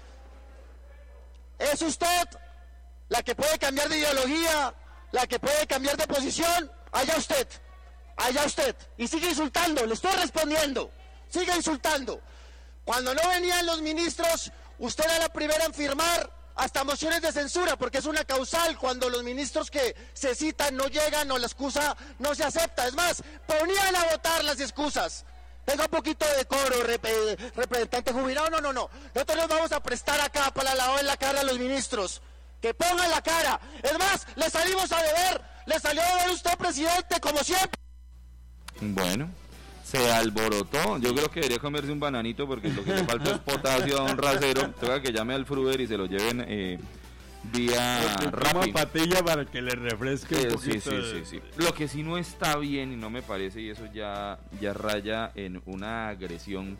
Es usted la que puede cambiar de ideología, la que puede cambiar de posición, allá usted, allá usted. Y sigue insultando, le estoy respondiendo, sigue insultando. Cuando no venían los ministros, usted era la primera en firmar hasta mociones de censura, porque es una causal cuando los ministros que se citan no llegan o la excusa no se acepta. Es más, ponían a votar las excusas. Tenga un poquito de decoro, rep representante Jubinao. No, no, no. Nosotros nos vamos a prestar acá para lavar en la cara a los ministros. Que pongan la cara. Es más, le salimos a deber. Le salió a deber usted, presidente, como siempre. Bueno, se alborotó. Yo creo que debería comerse un bananito porque lo que le falta es potasio a don Racero. Toca que llame al Fruber y se lo lleven eh, vía Rappi. Una patilla para que le refresque eh, un poquito. Sí, sí, de... sí, sí. Lo que sí no está bien y no me parece, y eso ya, ya raya en una agresión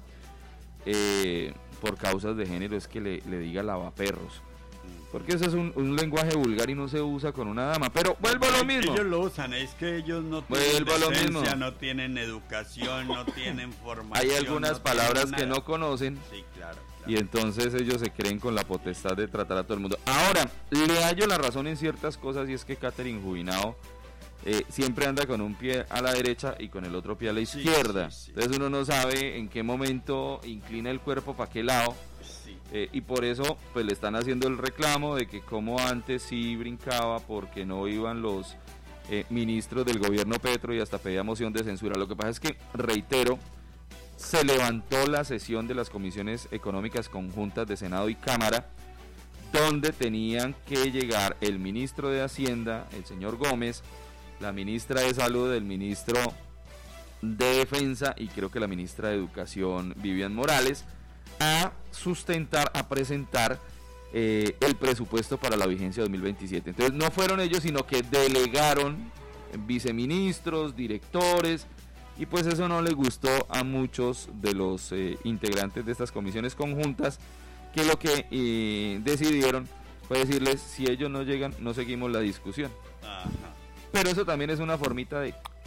eh, por causas de género, es que le, le diga lavaperros. Porque eso es un, un lenguaje vulgar y no se usa con una dama. Pero vuelvo a lo mismo. Ellos lo usan, es que ellos no tienen vuelvo decencia, no tienen educación, no tienen formación. Hay algunas no palabras que no conocen. Sí, claro, claro. Y entonces ellos se creen con la potestad de tratar a todo el mundo. Ahora, le hallo la razón en ciertas cosas y es que Catherine Jubinao eh, siempre anda con un pie a la derecha y con el otro pie a la izquierda. Sí, sí, sí. Entonces uno no sabe en qué momento inclina el cuerpo para qué lado. Eh, y por eso pues le están haciendo el reclamo de que como antes sí brincaba porque no iban los eh, ministros del gobierno Petro y hasta pedía moción de censura. Lo que pasa es que, reitero, se levantó la sesión de las comisiones económicas conjuntas de Senado y Cámara, donde tenían que llegar el ministro de Hacienda, el señor Gómez, la ministra de Salud, el ministro de Defensa y creo que la ministra de Educación, Vivian Morales, a sustentar, a presentar eh, el presupuesto para la vigencia dos mil veintisiete. Entonces no fueron ellos, sino que delegaron viceministros, directores, y pues eso no les gustó a muchos de los eh, integrantes de estas comisiones conjuntas, que lo que eh, decidieron fue decirles, si ellos no llegan, no seguimos la discusión. Ajá. Pero eso también es una formita de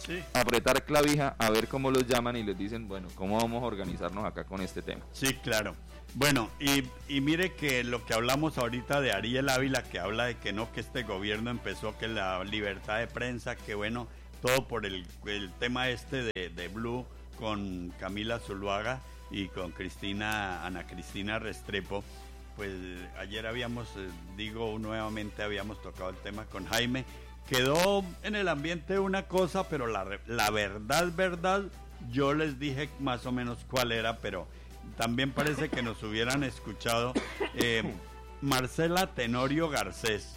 sí. apretar clavija a ver cómo los llaman y les dicen, bueno, ¿cómo vamos a organizarnos acá con este tema? Sí, claro. Bueno, y, y mire que lo que hablamos ahorita de Ariel Ávila, que habla de que no, que este gobierno empezó, que la libertad de prensa, que bueno, todo por el, el tema este de, de Blue con Camila Zuluaga y con Cristina, Ana Cristina Restrepo. Pues ayer habíamos, eh, digo nuevamente, habíamos tocado el tema con Jaime. Quedó en el ambiente una cosa, pero la, la verdad, verdad, yo les dije más o menos cuál era, pero también parece que nos hubieran escuchado. Eh, Marcela Tenorio Garcés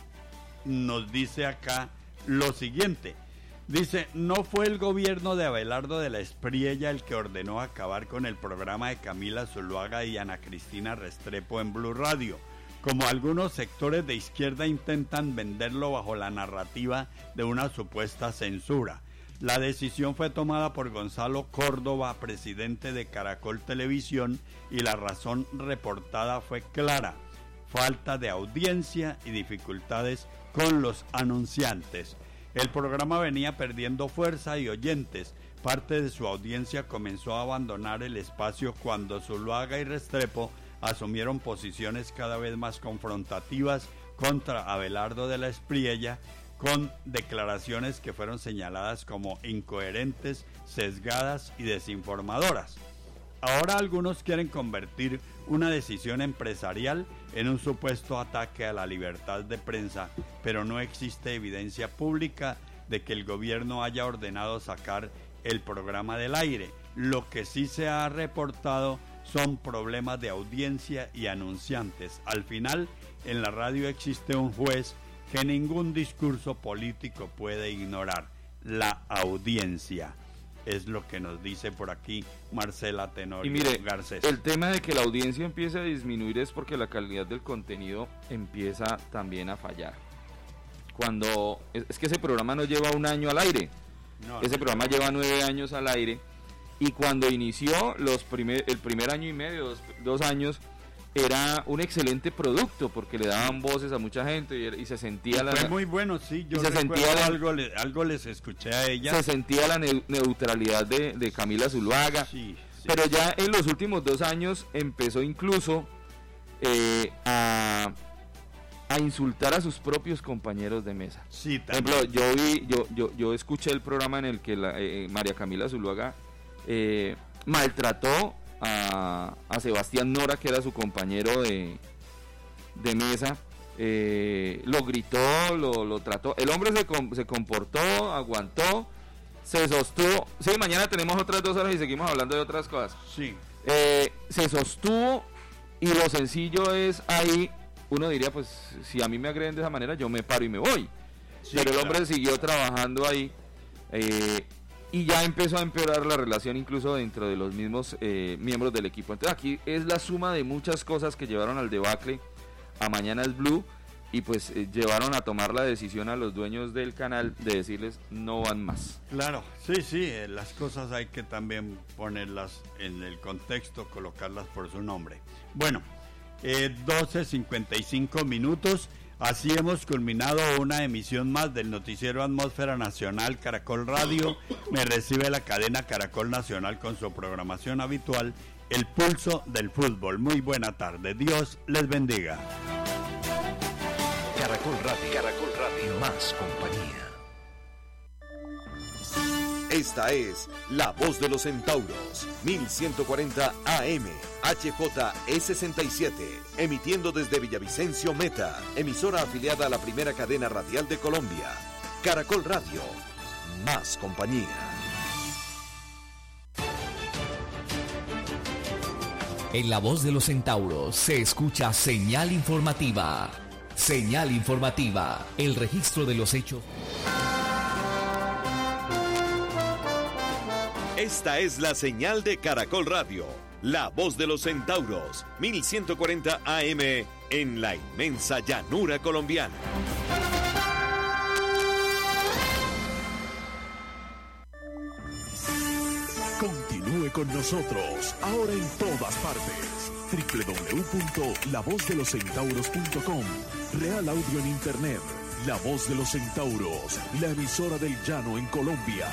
nos dice acá lo siguiente. Dice, no fue el gobierno de Abelardo de la Espriella el que ordenó acabar con el programa de Camila Zuluaga y Ana Cristina Restrepo en Blue Radio, como algunos sectores de izquierda intentan venderlo bajo la narrativa de una supuesta censura. La decisión fue tomada por Gonzalo Córdoba, presidente de Caracol Televisión, y la razón reportada fue clara: falta de audiencia y dificultades con los anunciantes. El programa venía perdiendo fuerza y oyentes. Parte de su audiencia comenzó a abandonar el espacio cuando Zuluaga y Restrepo asumieron posiciones cada vez más confrontativas contra Abelardo de la Espriella, con declaraciones que fueron señaladas como incoherentes, sesgadas y desinformadoras. Ahora algunos quieren convertir una decisión empresarial en un supuesto ataque a la libertad de prensa, pero no existe evidencia pública de que el gobierno haya ordenado sacar el programa del aire. Lo que sí se ha reportado son problemas de audiencia y anunciantes. Al final, en la radio existe un juez que ningún discurso político puede ignorar: la audiencia. Es lo que nos dice por aquí Marcela Tenorio y mire, Garcés. El tema de que la audiencia empiece a disminuir es porque la calidad del contenido empieza también a fallar. Cuando es, es que ese programa no lleva un año al aire, no, ese no, programa no. lleva nueve años al aire, y cuando inició los primer, el primer año y medio, dos, dos años, era un excelente producto porque le daban voces a mucha gente y, y se sentía y la... Fue muy bueno, sí, yo se sentía la, algo, algo les escuché a ella. Se sentía la ne neutralidad de, de Camila Zuluaga, sí, sí, pero ya en los últimos dos años empezó incluso eh, a, a insultar a sus propios compañeros de mesa. Sí, Por ejemplo, yo, vi, yo, yo, yo escuché el programa en el que la, eh, María Camila Zuluaga eh, maltrató A, a Sebastián Nora, que era su compañero de, de mesa, eh, lo gritó, lo, lo trató. El hombre se, com, se comportó, aguantó, se sostuvo. Sí, mañana tenemos otras dos horas y seguimos hablando de otras cosas. Sí. Eh, se sostuvo, y lo sencillo es ahí, uno diría, pues si a mí me agreden de esa manera, yo me paro y me voy. Sí, pero el hombre claro. siguió trabajando ahí. Eh, Y ya empezó a empeorar la relación incluso dentro de los mismos eh, miembros del equipo. Entonces aquí es la suma de muchas cosas que llevaron al debacle a Mañana es Blue, y pues eh, llevaron a tomar la decisión a los dueños del canal de decirles no van más. Claro, sí, sí, eh, las cosas hay que también ponerlas en el contexto, colocarlas por su nombre. Bueno, eh, doce cincuenta y cinco minutos. Así hemos culminado una emisión más del noticiero Atmósfera Nacional Caracol Radio. Me recibe la cadena Caracol Nacional con su programación habitual, El Pulso del Fútbol. Muy buena tarde, Dios les bendiga. Caracol Radio, Caracol Radio, más compañía. Esta es La Voz de los Centauros, mil ciento cuarenta A M, H J E sesenta y siete, emitiendo desde Villavicencio Meta, emisora afiliada a la primera cadena radial de Colombia. Caracol Radio, más compañía. En La Voz de los Centauros se escucha señal informativa. Señal informativa, el registro de los hechos. Esta es la señal de Caracol Radio, La Voz de los Centauros, mil ciento cuarenta A M, en la inmensa llanura colombiana. Continúe con nosotros, ahora en todas partes. doble u doble u doble u punto la voz de los centauros punto com, Real Audio en Internet, La Voz de los Centauros, la emisora del llano en Colombia.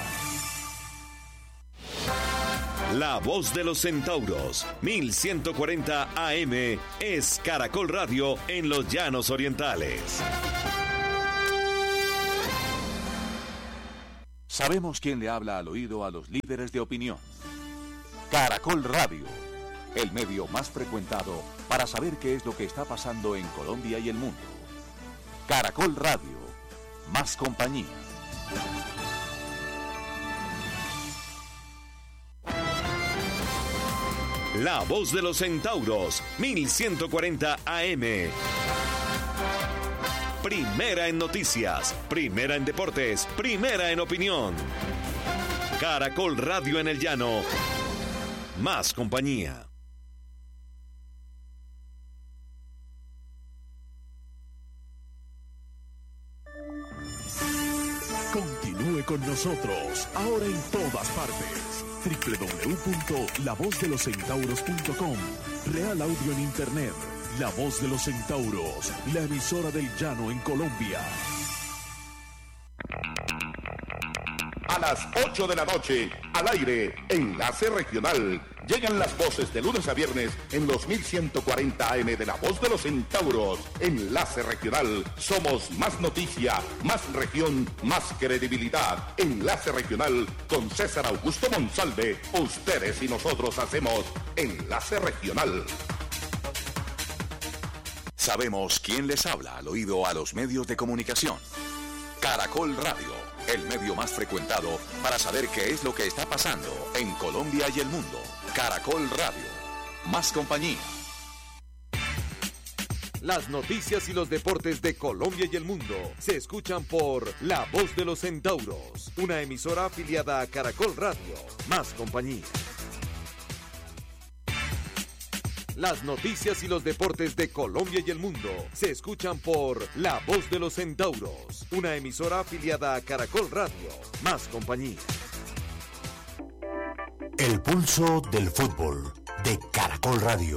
La Voz de los Centauros, mil ciento cuarenta A M, es Caracol Radio en los Llanos Orientales. Sabemos quién le habla al oído a los líderes de opinión. Caracol Radio, el medio más frecuentado para saber qué es lo que está pasando en Colombia y el mundo. Caracol Radio, más compañía. La Voz de los Centauros, mil ciento cuarenta A M. Primera en noticias, primera en deportes, primera en opinión. Caracol Radio en el llano, más compañía. Continúe con nosotros, ahora en todas partes. doble u doble u doble u punto la voz de los centauros punto com. Real Audio en Internet. La Voz de los Centauros, la emisora del llano en Colombia. A las ocho de la noche, al aire, Enlace Regional. Llegan las voces de lunes a viernes en los mil ciento cuarenta A M de La Voz de los Centauros. Enlace Regional. Somos más noticia, más región, más credibilidad. Enlace Regional con César Augusto Monsalve. Ustedes y nosotros hacemos Enlace Regional. Sabemos quién les habla al oído a los medios de comunicación. Caracol Radio, el medio más frecuentado para saber qué es lo que está pasando en Colombia y el mundo. Caracol Radio, más compañía. Las noticias y los deportes de Colombia y el mundo se escuchan por La Voz de los Centauros, una emisora afiliada a Caracol Radio, más compañía. Las noticias y los deportes de Colombia y el mundo se escuchan por La Voz de los Centauros, una emisora afiliada a Caracol Radio, más compañía. El pulso del fútbol de Caracol Radio.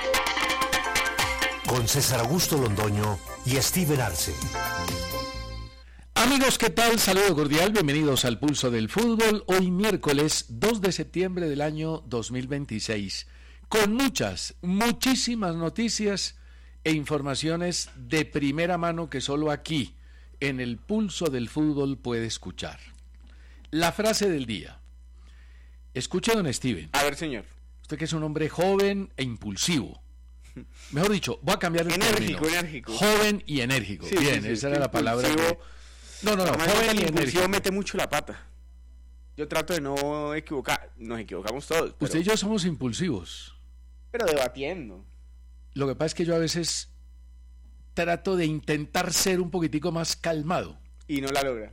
Con César Augusto Londoño y Steven Arce. Amigos, ¿qué tal? Saludo cordial, bienvenidos al Pulso del Fútbol. Hoy miércoles dos de septiembre del año dos mil veintiséis. Con muchas, muchísimas noticias e informaciones de primera mano que solo aquí, en el Pulso del Fútbol, puede escuchar. La frase del día. Escuche, don Steven. A ver, señor. Usted que es un hombre joven e impulsivo. Mejor dicho, voy a cambiar el enérgico, término. Enérgico, Joven y enérgico. Sí, Bien, sí, sí, esa era la palabra. Que... No, no, no, Además, joven el y impulsivo enérgico. mete mucho la pata. Yo trato de no equivocar. Nos equivocamos todos. Pero... Usted y yo somos impulsivos. Pero debatiendo. Lo que pasa es que yo a veces trato de intentar ser un poquitico más calmado. Y no la logra.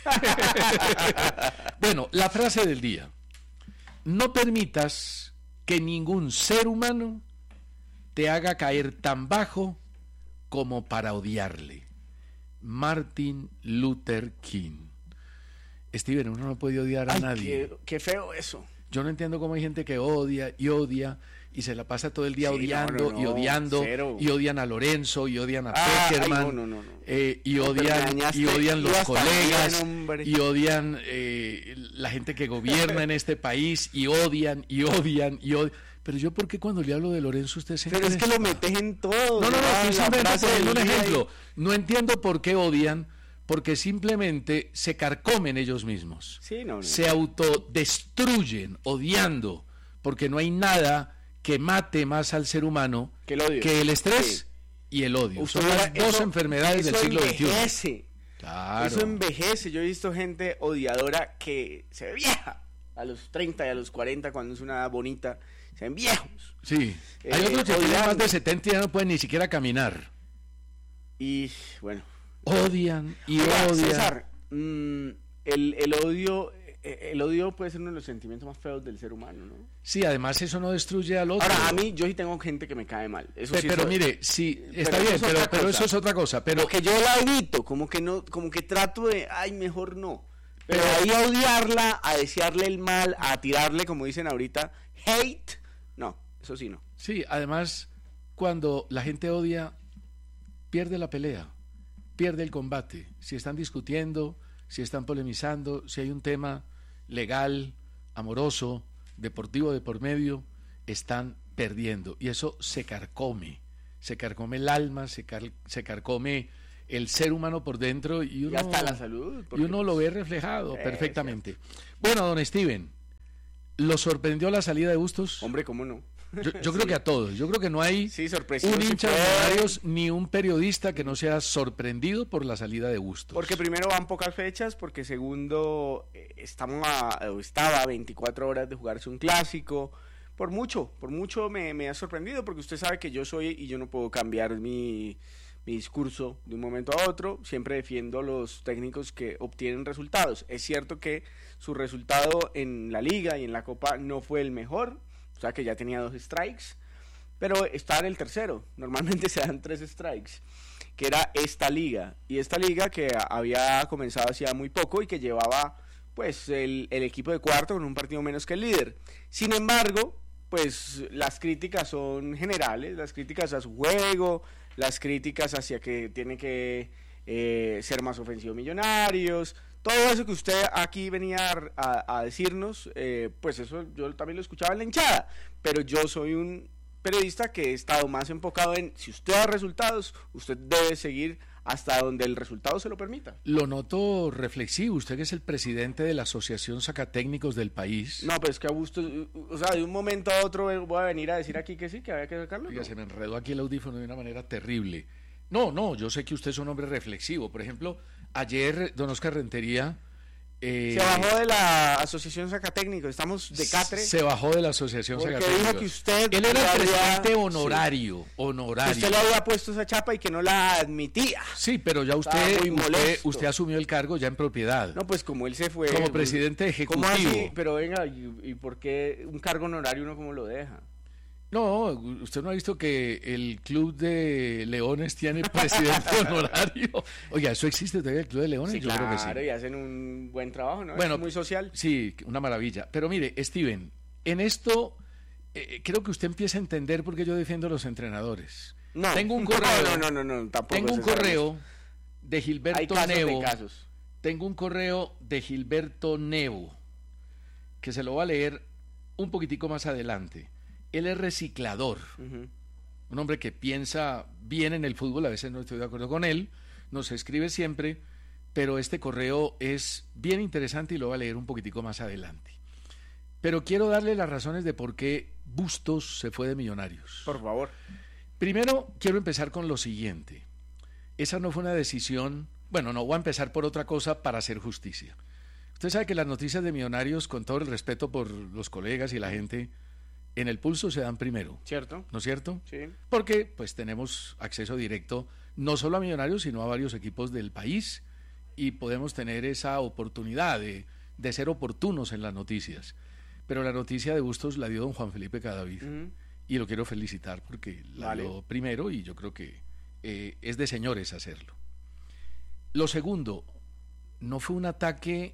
Bueno, la frase del día. No permitas que ningún ser humano te haga caer tan bajo como para odiarle. Martin Luther King. Steven, uno no puede odiar a Ay, nadie. Qué, qué feo eso. Yo no entiendo cómo hay gente que odia y odia y se la pasa todo el día Sí, odiando no, no, no, y odiando cero. y odian a Lorenzo y odian a Ah, Peckerman, ay, no, no, no, no. eh, y No, pero me odian dañaste. y odian los Ibas colegas también, hombre. y odian eh, la gente que gobierna en este país y odian y odian y odian. Pero yo, ¿por qué cuando le hablo de Lorenzo usted se Pero es que encrespa? lo metes en todo. No, no, no, ¿verdad? estoy La simplemente frase poniendo un del día ejemplo. No entiendo por qué odian, porque simplemente se carcomen ellos mismos. Sí, no, no. Se autodestruyen odiando, porque no hay nada que mate más al ser humano Que el odio. que el estrés Sí. y el odio. Usted Son las verá, dos eso- enfermedades del eso siglo veintiuno. envejece. Claro. Eso envejece. Yo he visto gente odiadora que se ve vieja a los treinta y a los cuarenta cuando es una bonita. Se ven viejos. Sí. Eh, Hay otros que tienen odiando. más de setenta y ya no pueden ni siquiera caminar. Y bueno. Odian y Oiga, odian. César, mm, el, el odio eh, el odio puede ser uno de los sentimientos más feos del ser humano, ¿no? Sí, además eso no destruye al otro. Ahora, a mí, yo sí tengo gente que me cae mal. Eso Pe- sí pero soy- mire, sí, Pero está eso bien, es pero, otra pero cosa. eso es otra cosa. Pero Como que yo la evito, como que no, como que trato de, ay, mejor no. Pero ahí a odiarla, a desearle el mal, a tirarle, como dicen ahorita, hate, no, eso sí no. sí, además, cuando la gente odia, pierde la pelea. pierde el combate. Si están discutiendo, si están polemizando, si hay un tema legal, amoroso, deportivo de por medio, están perdiendo. Y eso se carcome, se carcome el alma, se, car se carcome el ser humano por dentro y uno, y hasta la salud, y uno lo ve reflejado eh, perfectamente. Bueno, don Steven, ¿lo sorprendió la salida de Bustos? Hombre, ¿cómo no? Yo, yo creo sí. que a todos. Yo creo que no hay sí, un hincha sí de Millonarios ni un periodista que no sea sorprendido por la salida de Bustos. Porque primero van pocas fechas, porque segundo estamos a, estaba a veinticuatro horas de jugarse un clásico. Por mucho, por mucho me, me ha sorprendido, porque usted sabe que yo soy y yo no puedo cambiar mi, mi discurso de un momento a otro. Siempre defiendo a los técnicos que obtienen resultados. Es cierto que su resultado en la Liga y en la Copa no fue el mejor, o sea que ya tenía dos strikes, pero está en el tercero. Normalmente se dan tres strikes, que era esta liga. Y esta liga que había comenzado hacía muy poco y que llevaba pues el, el equipo de cuarto con un partido menos que el líder. Sin embargo, pues las críticas son generales, las críticas a su juego, las críticas hacia que tiene que eh, ser más ofensivo Millonarios. Todo eso que usted aquí venía a, a decirnos, eh, pues eso yo también lo escuchaba en la hinchada, pero yo soy un periodista que he estado más enfocado en, si usted da resultados, usted debe seguir hasta donde el resultado se lo permita. Lo noto reflexivo, usted que es el presidente de la Asociación Sacatécnicos del país. No, pero es que a gusto, o sea, de un momento a otro voy a venir a decir aquí que sí, que había que sacarlo. Oiga, no. Se me enredó aquí el audífono de una manera terrible. No, no, yo sé que usted es un hombre reflexivo. Por ejemplo, ayer don Oscar Rentería eh, se bajó de la Asociación Sacatécnicos, estamos de catre. Se bajó de la Asociación porque Sacatécnicos. Dijo que usted él era el presidente había, honorario, sí, honorario. Usted le había puesto esa chapa y que no la admitía. Sí, pero ya usted, usted, usted asumió el cargo ya en propiedad. No, pues como él se fue. Como presidente ejecutivo. ¿Cómo así? Pero venga, ¿y, y por qué un cargo honorario uno cómo lo deja? No, usted no ha visto que el Club de Leones tiene presidente honorario. Oiga, ¿eso existe todavía el Club de Leones? Sí, Yo claro, creo que sí. Y hacen un buen trabajo, ¿no? Bueno, es muy social. Sí, una maravilla. Pero mire, Steven, en esto eh, creo que usted empieza a entender por qué yo defiendo a los entrenadores. No, tengo un correo. No, no, no, no, no tampoco. Tengo un correo de Gilberto Hay casos Nevo. De casos. Tengo un correo de Gilberto Nevo que se lo va a leer un poquitico más adelante. Él es reciclador, uh-huh. un hombre que piensa bien en el fútbol, a veces no estoy de acuerdo con él, nos escribe siempre, pero este correo es bien interesante y lo voy a leer un poquitico más adelante. Pero quiero darle las razones de por qué Bustos se fue de Millonarios. Por favor. Primero, quiero empezar con lo siguiente. Esa no fue una decisión, bueno, no, voy a empezar por otra cosa para hacer justicia. Usted sabe que las noticias de Millonarios, con todo el respeto por los colegas y la gente, en el pulso se dan primero. ¿Cierto? ¿No es cierto? Sí. Porque pues tenemos acceso directo no solo a Millonarios, sino a varios equipos del país y podemos tener esa oportunidad de, de ser oportunos en las noticias. Pero la noticia de Bustos la dio don Juan Felipe Cadavid uh-huh. y lo quiero felicitar porque la vale. dio primero y yo creo que eh, es de señores hacerlo. Lo segundo, no fue un ataque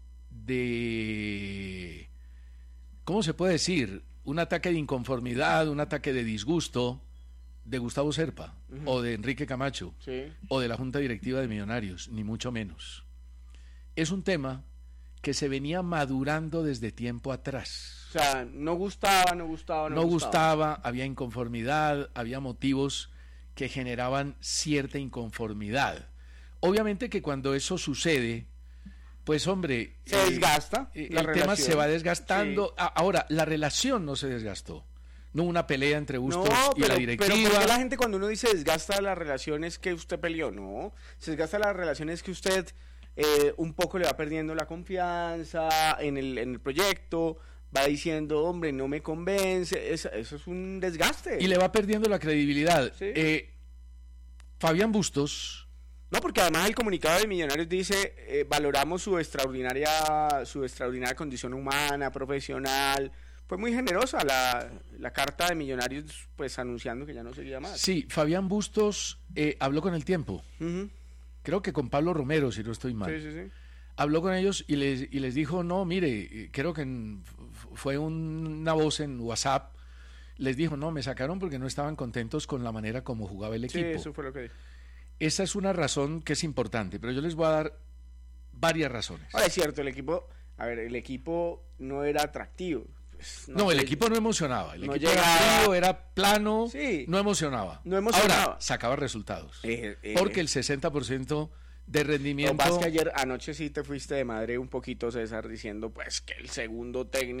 de... ¿Cómo se puede decir? Un ataque de inconformidad, un ataque de disgusto de Gustavo Serpa uh-huh. o de Enrique Camacho sí. o de la Junta Directiva de Millonarios, ni mucho menos. Es un tema que se venía madurando desde tiempo atrás. O sea, no gustaba, no gustaba, no, no gustaba. gustaba, había inconformidad, había motivos que generaban cierta inconformidad. Obviamente que cuando eso sucede, pues hombre, se eh, desgasta eh, la el relación. tema se va desgastando. Sí. Ahora, la relación no se desgastó. No hubo una pelea entre Bustos no, y pero, la directiva. Pero ¿por qué la gente cuando uno dice desgasta la relación es que usted peleó? No, se desgasta la relación es que usted eh, un poco le va perdiendo la confianza en el, en el proyecto, va diciendo, hombre, no me convence, eso, eso es un desgaste. Y le va perdiendo la credibilidad. ¿Sí? Eh, Fabián Bustos... No, porque además el comunicado de Millonarios dice, eh, valoramos su extraordinaria, su extraordinaria condición humana, profesional. Fue muy generosa la, la carta de Millonarios, pues anunciando que ya no seguía más. Sí, Fabián Bustos eh, habló con El Tiempo. Uh-huh. Creo que con Pablo Romero, si no estoy mal. Sí, sí, sí. Habló con ellos y les, y les dijo, no, mire, creo que en, fue un, una voz en WhatsApp, les dijo, no, me sacaron porque no estaban contentos con la manera como jugaba el equipo. Sí, eso fue lo que dijo. esa es una razón que es importante, pero yo les voy a dar varias razones. Ahora es cierto, el equipo, a ver, el equipo no era atractivo. Pues, no, no el equipo no emocionaba, el no equipo llegaba, era frío, era plano, sí, no emocionaba. No emocionaba. Ahora, sacaba resultados, eh, eh, porque el sesenta por ciento de rendimiento... Lo que pasa es que ayer, anoche sí te fuiste de madre un poquito, César, diciendo pues que el segundo técnico